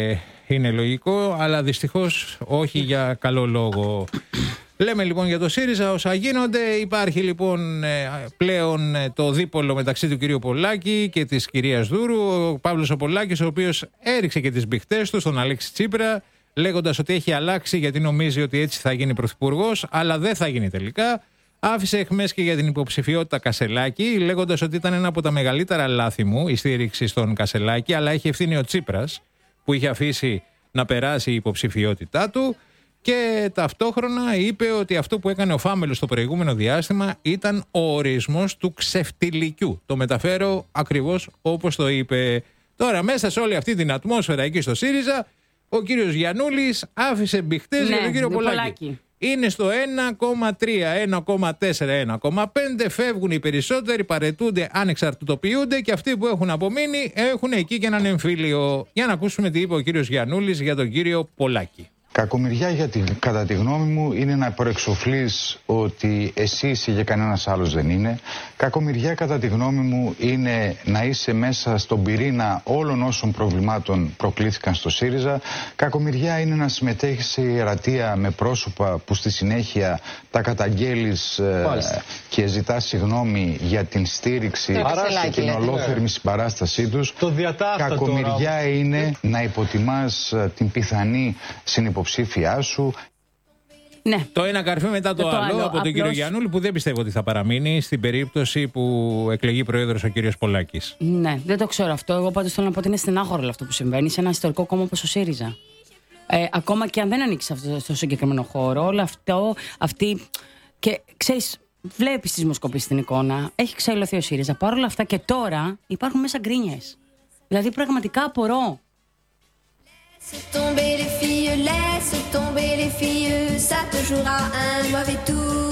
είναι λογικό, αλλά δυστυχώς όχι για καλό λόγο. Λέμε λοιπόν για το ΣΥΡΙΖΑ όσα γίνονται. Υπάρχει λοιπόν πλέον το δίπολο μεταξύ του κυρίου Πολάκη και της κυρίας Δούρου. Ο Παύλος ο Πολάκης, ο οποίος έριξε και τις μπιχτές του στον Αλέξη Τσίπρα, λέγοντας ότι έχει αλλάξει γιατί νομίζει ότι έτσι θα γίνει πρωθυπουργός, αλλά δεν θα γίνει τελικά. Άφησε εχμές και για την υποψηφιότητα Κασελάκη, λέγοντας ότι ήταν ένα από τα μεγαλύτερα λάθη μου η στήριξη στον Κασελάκη, αλλά έχει ευθύνη ο Τσίπρας που είχε αφήσει να περάσει η υποψηφιότητά του. Και ταυτόχρονα είπε ότι αυτό που έκανε ο Φάμελος στο προηγούμενο διάστημα ήταν ο ορισμός του ξεφτιλικιού. Το μεταφέρω ακριβώς όπως το είπε. Τώρα μέσα σε όλη αυτή την ατμόσφαιρα εκεί στο ΣΥΡΙΖΑ, ο κύριος Γιαννούλης άφησε μπιχτές ναι, για τον κύριο Πολάκη. Πολάκη. Είναι στο ένα κόμμα τρία, ένα κόμμα τέσσερα, ένα κόμμα πέντε, φεύγουν οι περισσότεροι, παραιτούνται, ανεξαρτητοποιούνται και αυτοί που έχουν απομείνει έχουν εκεί και έναν εμφύλιο. Για να ακούσουμε τι είπε ο κύριος Γιαννούλης για τον κύριο Πολάκη. Κακομοιριά, γιατί κατά τη γνώμη μου είναι να προεξοφλείς ότι εσύ είσαι και κανένας άλλος δεν είναι. Κακομοιριά κατά τη γνώμη μου είναι να είσαι μέσα στον πυρήνα όλων όσων προβλημάτων προκλήθηκαν στο ΣΥΡΙΖΑ. Κακομοιριά είναι να συμμετέχεις σε ιερατεία με πρόσωπα που στη συνέχεια τα καταγγέλεις ε, και ζητάς συγγνώμη για την στήριξη και την ολόθερμη συμπαράστασή τους. Κακομοιριά τώρα είναι να υποτιμάς την πιθανή συνυποψήφιά σου. Ναι. Το ένα καρφί μετά το, το άλλο, άλλο από απλώς... τον κύριο Γιαννούλη, που δεν πιστεύω ότι θα παραμείνει στην περίπτωση που εκλεγεί πρόεδρος ο κύριος Πολάκης. Ναι, δεν το ξέρω αυτό. Εγώ πάντως θέλω να πω ότι είναι στενάχωρο αυτό που συμβαίνει σε ένα ιστορικό κόμμα όπως ο ΣΥΡΙΖΑ. Ε, ακόμα και αν δεν ανοίξει αυτό στο συγκεκριμένο χώρο, όλο αυτό, αυτή. Και ξέρεις, βλέπεις τις δημοσκοπήσεις στην εικόνα, έχει ξελωθεί ο ΣΥΡΙΖΑ. Παρ' όλα αυτά και τώρα υπάρχουν μέσα γκρίνιες. Δηλαδή πραγματικά απορώ. Laisse tomber les filles, laisse tomber les filles, ça te jouera un mauvais tour.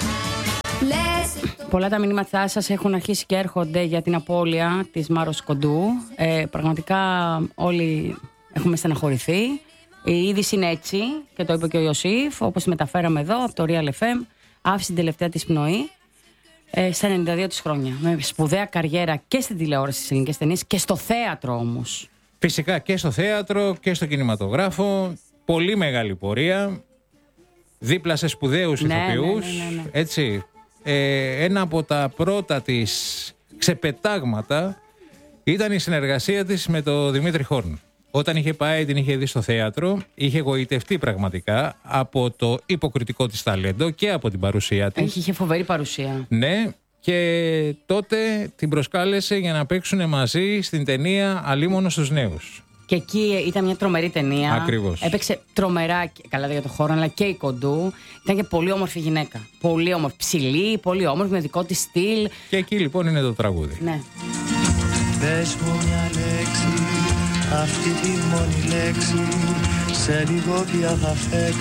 Πολλά τα μηνύματά σας έχουν αρχίσει και έρχονται για την απώλεια της Μάρος Κοντού. Ε, πραγματικά όλοι έχουμε στεναχωρηθεί. Η είδηση είναι έτσι και το είπε και ο Ιωσήφ, όπως μεταφέραμε εδώ από το Real εφ εμ. Άφησε την τελευταία της πνοή ε, στα ενενήντα δύο της χρόνια. Με σπουδαία καριέρα και στην τηλεόραση στις ελληνικές ταινίες και στο θέατρο όμως. Φυσικά και στο θέατρο και στο κινηματογράφο. Πολύ μεγάλη πορεία. Δίπλα σε σπουδαίους ναι, ηθοποιούς. Ναι, ναι, ναι, ναι. Έτσι. Ε, ένα από τα πρώτα της ξεπετάγματα ήταν η συνεργασία της με τον Δημήτρη Χόρν. Όταν είχε πάει, την είχε δει στο θέατρο, είχε γοητευτεί πραγματικά από το υποκριτικό της ταλέντο και από την παρουσία της. Είχε, είχε φοβερή παρουσία. Ναι. Και τότε την προσκάλεσε για να παίξουν μαζί στην ταινία Αλίμονο στους Νέους. Και εκεί ήταν μια τρομερή ταινία. Ακριβώς. Έπαιξε τρομερά, καλά για το χώρο, αλλά και η Κοντού. Ήταν και πολύ όμορφη γυναίκα. Πολύ όμορφη, ψηλή, πολύ όμορφη, με δικό της στυλ. Και εκεί λοιπόν είναι το τραγούδι. Ναι. Πες μου μια λέξη, αυτή τη μόνη λέξη, σε λίγο πια θα φέξει.